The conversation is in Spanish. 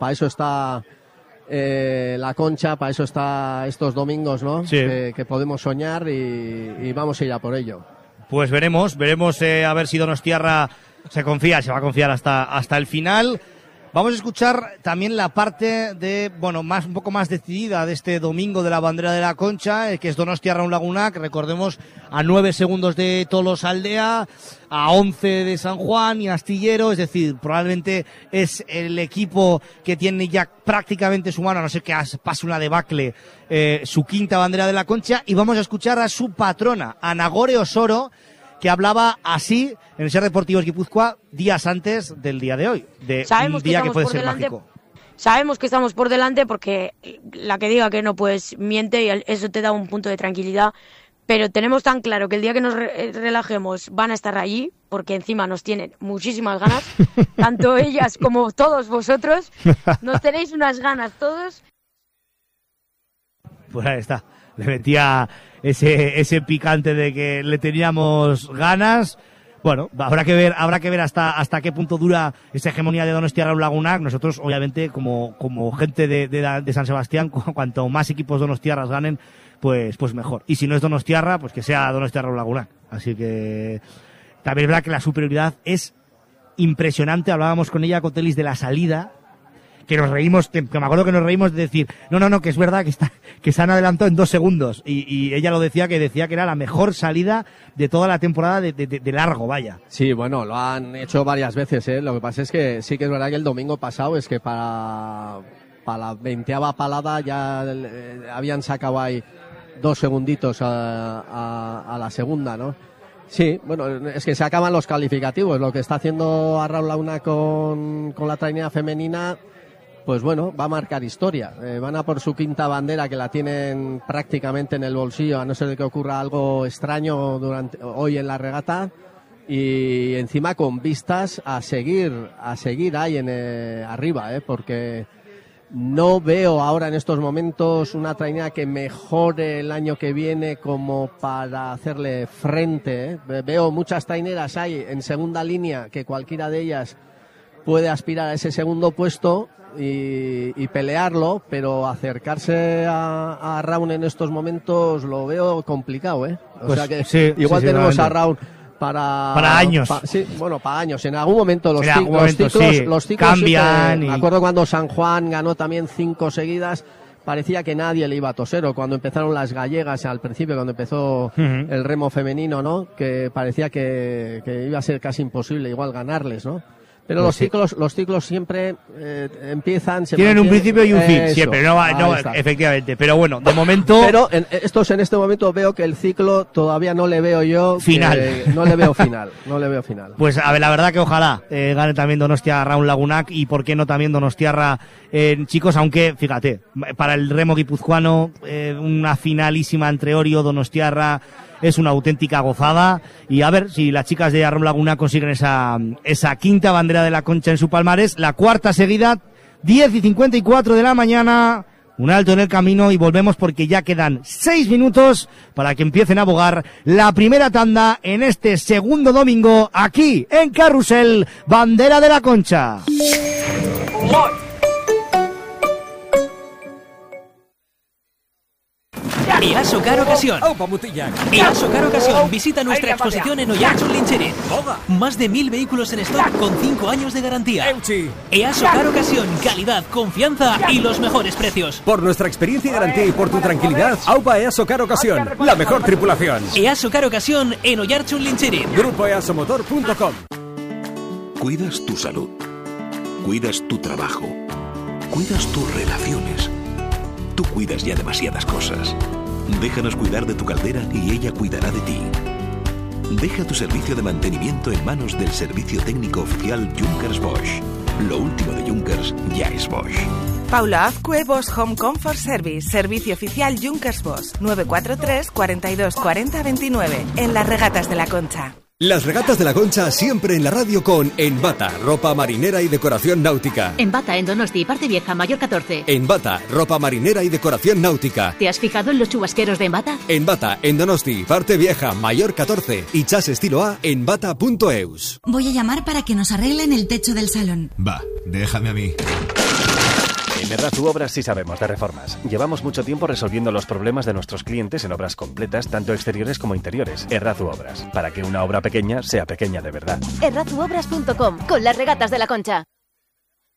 para eso está la Concha, para eso está estos domingos, ¿no? Sí. Que podemos soñar y vamos a ir a por ello. Pues veremos a ver si Donostiarra se va a confiar hasta el final. Vamos a escuchar también la parte de, un poco más decidida de este domingo de la bandera de la Concha, que es Donostiarra Lagunac, recordemos, a 9 segundos de Tolosaldea, a 11 de San Juan y Astillero, es decir, probablemente es el equipo que tiene ya prácticamente su mano, a no ser que pase una debacle, su quinta bandera de la Concha, y vamos a escuchar a su patrona, a Nagore Osoro, que hablaba así en el Ser Deportivos Guipúzcoa días antes del día de hoy, de un día que puede ser mágico. Sabemos que estamos por delante porque la que diga que no, pues miente y eso te da un punto de tranquilidad, pero tenemos tan claro que el día que nos relajemos van a estar allí, porque encima nos tienen muchísimas ganas, tanto ellas como todos vosotros, nos tenéis unas ganas todos. Pues ahí está, le metía ese picante de que le teníamos ganas. Bueno, habrá que ver hasta qué punto dura esa hegemonía de Donostiarra Lagunac. Nosotros, obviamente, como gente de San Sebastián, cuanto más equipos donostiarras ganen, pues mejor. Y si no es Donostiarra, pues que sea Donostiarra Lagunac. Así que también es verdad que la superioridad es impresionante. Hablábamos con ella, con Telis, de la salida, que nos reímos, que me acuerdo que nos reímos de decir, no, que es verdad que se han adelantado en 2 segundos. Y ella lo decía que era la mejor salida de toda la temporada de largo, vaya. Sí, bueno, lo han hecho varias veces, ¿eh? Lo que pasa es que sí que es verdad que el domingo pasado es que para la 20ª palada ya habían sacado ahí 2 segunditos a la segunda, ¿no? Sí, bueno, es que se acaban los calificativos. Lo que está haciendo Arraun Lagunac con la trainera femenina, pues bueno, va a marcar historia. Van a por su quinta bandera, que la tienen prácticamente en el bolsillo, a no ser de que ocurra algo extraño hoy en la regata, y encima con vistas a seguir ahí arriba, porque no veo ahora en estos momentos una trainera que mejore el año que viene como para hacerle frente. Veo muchas traineras ahí en segunda línea, que cualquiera de ellas puede aspirar a ese segundo puesto y pelearlo, pero acercarse a Arraun en estos momentos lo veo complicado, O pues sea que sí, igual sí, tenemos a Arraun para años. Para años. En algún momento los ciclos cambian. Me acuerdo cuando San Juan ganó también 5 seguidas, parecía que nadie le iba a toser, o cuando empezaron las gallegas al principio, cuando empezó el remo femenino, ¿no? Que parecía que iba a ser casi imposible igual ganarles, ¿no? Pero pues los ciclos siempre empiezan... Tienen un principio y un fin, siempre, efectivamente. Pero bueno, de momento... Pero en este momento veo que el ciclo todavía no le veo yo... Final. No le veo final. Pues a ver, la verdad que ojalá gane también Donostiarra Lagunac, y por qué no también Donostiarra, chicos, aunque, fíjate, para el remo guipuzcoano, una finalísima entre Orio, Donostiarra... Es una auténtica gozada, y a ver si las chicas de Arraun Lagunac consiguen esa quinta bandera de la Concha en su palmarés, la cuarta seguida, 10:54 de la mañana, un alto en el camino y volvemos porque ya quedan 6 minutos para que empiecen a bogar la primera tanda en este segundo domingo aquí en Carrusel, bandera de la Concha. EASO Car Ocasión. EASO Car Ocasión. Visita nuestra exposición en Oiartzun Lintxerin. Más de 1000 vehículos en stock con 5 años de garantía. EASO Car Ocasión. Calidad, confianza y los mejores precios. Por nuestra experiencia y garantía y por tu tranquilidad, AUPA EASO Car Ocasión. La mejor tripulación. EASO Car Ocasión en Oiartzun Lintxerin. Grupo easomotor.com. Cuidas tu salud. Cuidas tu trabajo. Cuidas tus relaciones. Tú cuidas ya demasiadas cosas. Déjanos cuidar de tu caldera y ella cuidará de ti. Deja tu servicio de mantenimiento en manos del servicio técnico oficial Junkers Bosch. Lo último de Junkers ya es Bosch. Paula Azcue, Bosch Home Comfort Service. Servicio oficial Junkers Bosch. 943 42 40 29. En las regatas de la Concha. Las regatas de la Concha siempre en la radio con Envata, ropa marinera y decoración náutica. Envata en Donosti, parte vieja, mayor 14. Envata, ropa marinera y decoración náutica. ¿Te has fijado en los chubasqueros de Envata? Envata en Donosti, parte vieja, mayor 14. Y chas estilo A, envata.eus. Voy a llamar para que nos arreglen el techo del salón. Va, déjame a mí. En Errazu Obras sí sabemos de reformas. Llevamos mucho tiempo resolviendo los problemas de nuestros clientes en obras completas, tanto exteriores como interiores. Errazu Obras, para que una obra pequeña sea pequeña de verdad. Errazuobras.com, con las regatas de la Concha.